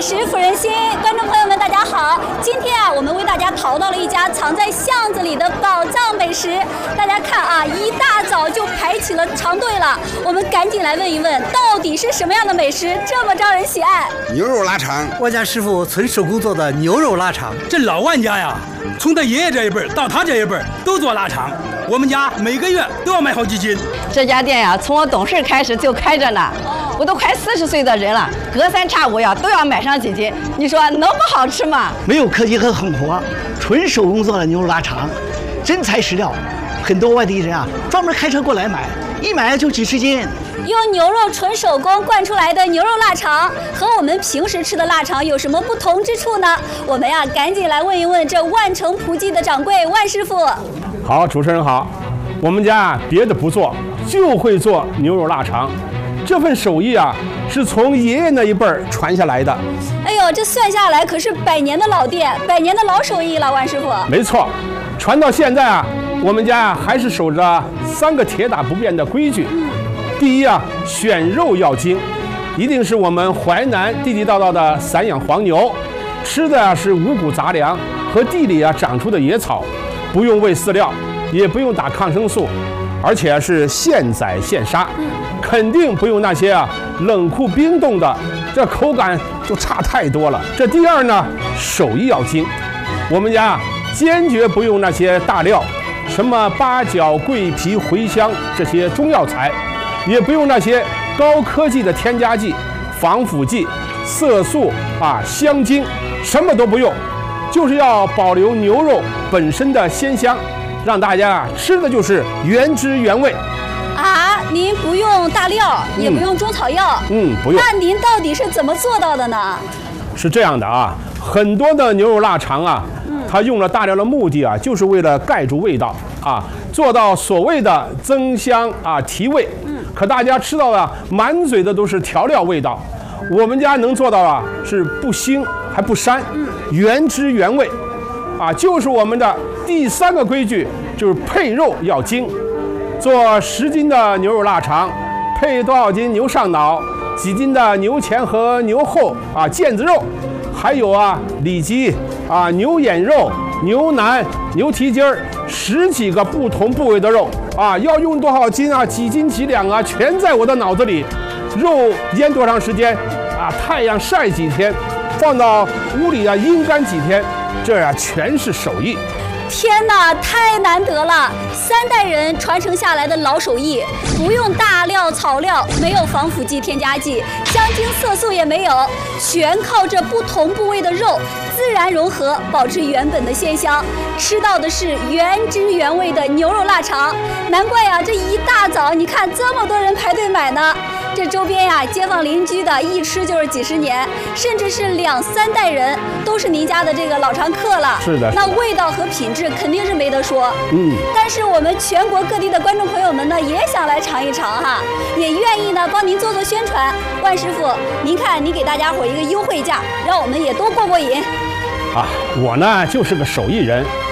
食抚人心，观众朋友们，大家好！今天我们为大家淘到了一家藏在巷子里的宝藏美食。大家看一大早就排起了长队了。我们赶紧来问一问，到底是什么样的美食这么招人喜爱？ 牛肉腊肠， 我家师傅纯手工做的牛肉腊肠。 这老万家呀，从他爷爷这一辈到他这一辈都做腊肠，我们家每个月都要买好几斤。 这家店呀，从我懂事开始就开着呢。我都快40岁的人了，隔三差五都要买上几斤，你说能不好吃吗？ 没有科技和狠活，纯手工做的牛肉腊肠，真材实料。很多外地人专门开车过来买，一买就几十斤。 用牛肉纯手工灌出来的牛肉腊肠，和我们平时吃的腊肠有什么不同之处呢？我们赶紧来问一问这万城葡记的掌柜万师傅。 好，主持人好，我们家别的不做，就会做牛肉腊肠。这份手艺是从爷爷那一辈传下来的。 哎呦，这算下来可是100年的老店，100年的老手艺了，万师傅。 没错，传到现在我们家还是守着3个铁打不变的规矩。第一选肉要精，一定是我们淮南地地道道的散养黄牛，吃的是五谷杂粮和地里长出的野草，不用喂饲料，也不用打抗生素，而且是现宰现杀，肯定不用那些冷库冰冻的，这口感就差太多了。这第二呢，手艺要精，我们家坚决不用那些大料，什么八角、桂皮、茴香这些中药材，也不用那些高科技的添加剂、防腐剂、色素香精，什么都不用，就是要保留牛肉本身的鲜香，让大家吃的就是原汁原味。 您不用大料，也不用中草药， 不用。 那您到底是怎么做到的呢？ 是这样的很多的牛肉腊肠它用了大料的目的就是为了盖住味道做到所谓的增香提味。可大家吃到的满嘴的都是调料味道，我们家能做到是不腥还不膻，原汁原味就是我们的第3个规矩，就是配肉要精。做10斤的牛肉腊肠，配多少斤牛上脑，几斤的牛前和牛后腱子肉，还有里脊牛眼肉、牛腩、牛蹄筋10几个不同部位的肉要用多少斤几斤几两全在我的脑子里。肉腌多长时间太阳晒几天，放到屋里阴干几天，这全是手艺。 天哪，太难得了！3代人传承下来的老手艺，不用大料草料，没有防腐剂添加剂，香精色素也没有，全靠这不同部位的肉自然融合，保持原本的鲜香，吃到的是原汁原味的牛肉腊肠。难怪这一大早你看这么多人排队买呢。这周边街坊邻居的一吃就是几十年，甚至是2、3代人都是您家的这个老常客了。 是的， 那味道和品质肯定是没得说。但是我们全国各地的观众朋友们呢，也想来尝一尝也愿意呢帮您做宣传。万师傅，您看您给大家伙一个优惠价，让我们也都过瘾。 我呢就是个手艺人，